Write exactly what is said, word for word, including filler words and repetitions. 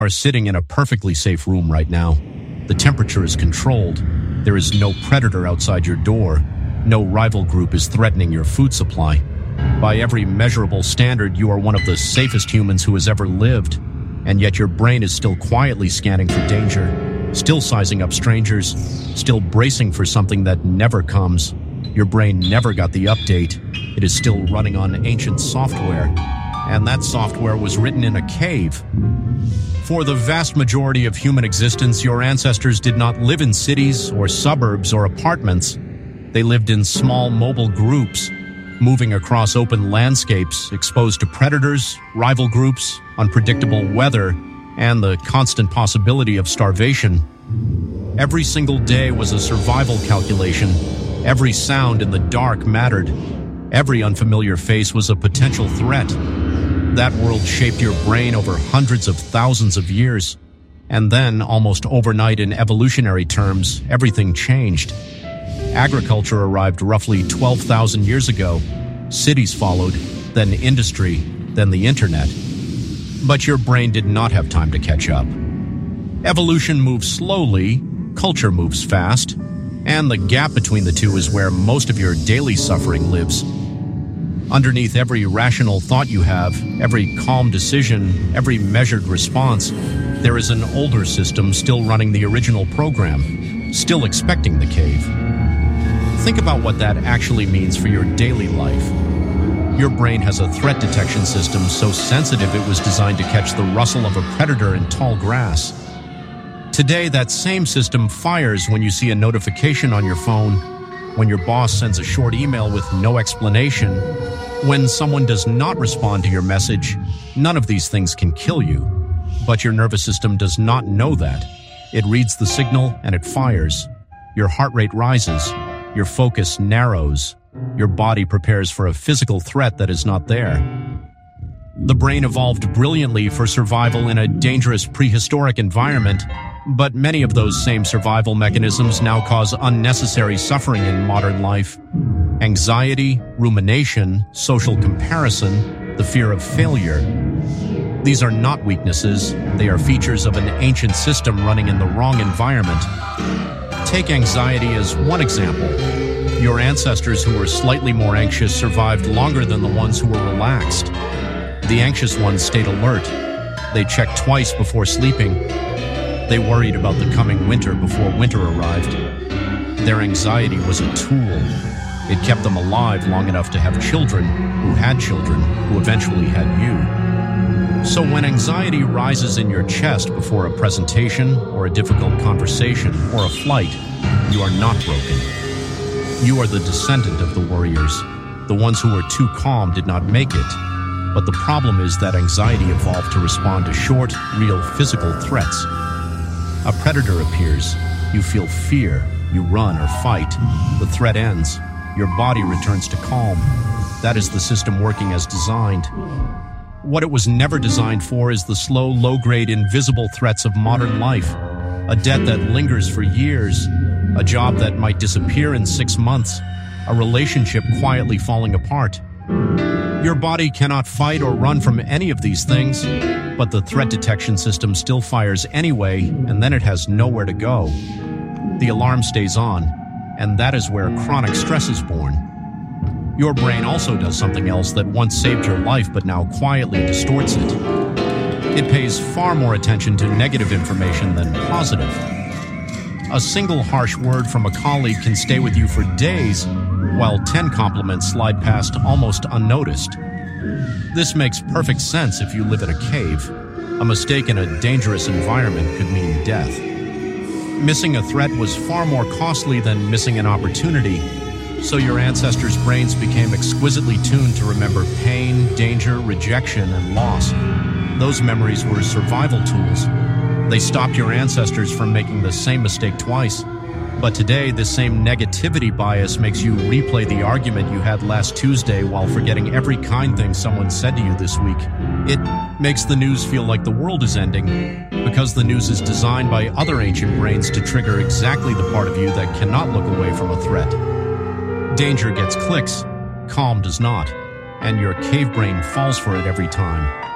are sitting in a perfectly safe room right now. The temperature is controlled. There is no predator outside your door. No rival group is threatening your food supply. By every measurable standard, you are one of the safest humans who has ever lived. And yet your brain is still quietly scanning for danger, still sizing up strangers, still bracing for something that never comes. Your brain never got the update. It is still running on ancient software. And that software was written in a cave. For the vast majority of human existence, your ancestors did not live in cities or suburbs or apartments. They lived in small mobile groups, moving across open landscapes, exposed to predators, rival groups, unpredictable weather, and the constant possibility of starvation. Every single day was a survival calculation. Every sound in the dark mattered. Every unfamiliar face was a potential threat. That world shaped your brain over hundreds of thousands of years. And then, almost overnight in evolutionary terms, everything changed. Agriculture arrived roughly twelve thousand years ago. Cities followed, then industry, then the internet. But your brain did not have time to catch up. Evolution moves slowly, culture moves fast, and the gap between the two is where most of your daily suffering lives. Underneath every rational thought you have, every calm decision, every measured response, there is an older system still running the original program, still expecting the cave. Think about what that actually means for your daily life. Your brain has a threat detection system so sensitive it was designed to catch the rustle of a predator in tall grass. Today, that same system fires when you see a notification on your phone, when your boss sends a short email with no explanation, when someone does not respond to your message. None of these things can kill you. But your nervous system does not know that. It reads the signal and it fires. Your heart rate rises. Your focus narrows. Your body prepares for a physical threat that is not there. The brain evolved brilliantly for survival in a dangerous prehistoric environment, but many of those same survival mechanisms now cause unnecessary suffering in modern life. Anxiety, rumination, social comparison, the fear of failure. These are not weaknesses, they are features of an ancient system running in the wrong environment. Take anxiety as one example. Your ancestors who were slightly more anxious survived longer than the ones who were relaxed. The anxious ones stayed alert. They checked twice before sleeping. They worried about the coming winter before winter arrived. Their anxiety was a tool. It kept them alive long enough to have children who had children who eventually had you. So when anxiety rises in your chest before a presentation or a difficult conversation or a flight, you are not broken. You are the descendant of the warriors. The ones who were too calm did not make it. But the problem is that anxiety evolved to respond to short, real physical threats. A predator appears. You feel fear. You run or fight. The threat ends. Your body returns to calm. That is the system working as designed. What it was never designed for is the slow, low-grade, invisible threats of modern life. A debt that lingers for years. A job that might disappear in six months. A relationship quietly falling apart. Your body cannot fight or run from any of these things, but the threat detection system still fires anyway, and then it has nowhere to go. The alarm stays on, and that is where chronic stress is born. Your brain also does something else that once saved your life but now quietly distorts it. It pays far more attention to negative information than positive. A single harsh word from a colleague can stay with you for days, while ten compliments slide past almost unnoticed. This makes perfect sense if you live in a cave. A mistake in a dangerous environment could mean death. Missing a threat was far more costly than missing an opportunity, so your ancestors' brains became exquisitely tuned to remember pain, danger, rejection, and loss. Those memories were survival tools. They stopped your ancestors from making the same mistake twice. But today, this same negativity bias makes you replay the argument you had last Tuesday while forgetting every kind thing someone said to you this week. It makes the news feel like the world is ending, because the news is designed by other ancient brains to trigger exactly the part of you that cannot look away from a threat. Danger gets clicks, calm does not, and your cave brain falls for it every time.